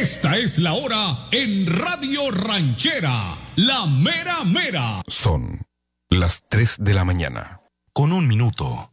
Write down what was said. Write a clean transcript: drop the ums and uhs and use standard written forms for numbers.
Esta es la hora en Radio Ranchera, la mera mera. Son las 3 de la mañana, con 1 minuto.